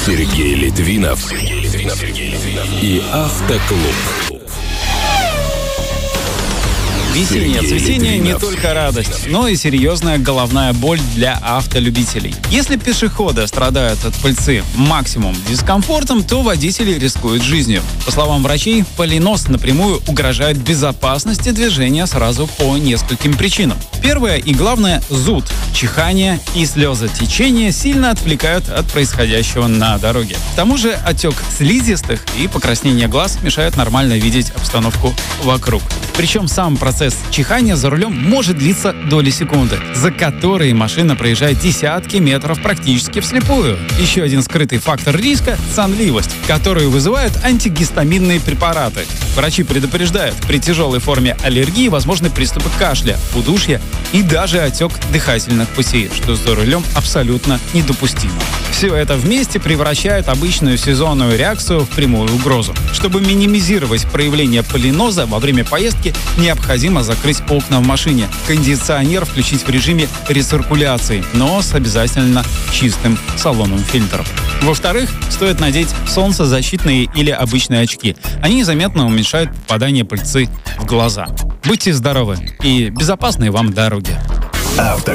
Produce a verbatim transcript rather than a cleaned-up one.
Сергей Литвинов и Автоклуб. Весеннее цветение не только радость, но и серьезная головная боль для автолюбителей. Если пешеходы страдают от пыльцы максимум дискомфортом, то водители рискуют жизнью. По словам врачей, полинос напрямую угрожает безопасности движения сразу по нескольким причинам. Первое и главное – зуд, чихание и слезотечение сильно отвлекают от происходящего на дороге. К тому же отек слизистых и покраснение глаз мешают нормально видеть обстановку вокруг. Причем сам процесс чихания за рулем может длиться доли секунды, за которые машина проезжает десятки метров практически вслепую. Еще один скрытый фактор риска – сонливость, которую вызывают антигистаминные препараты. Врачи предупреждают, при тяжелой форме аллергии возможны приступы кашля, удушья и даже отек дыхательных путей, что за рулем абсолютно недопустимо. Все это вместе превращает обычную сезонную реакцию в прямую угрозу. Чтобы минимизировать проявление полиноза во время поездки, необходимо закрыть окна в машине, кондиционер включить в режиме рециркуляции, но с обязательно чистым салонным фильтром. Во-вторых, стоит надеть солнцезащитные или обычные очки. Они заметно уменьшают попадание пыльцы в глаза. Будьте здоровы и безопасной вам дороги.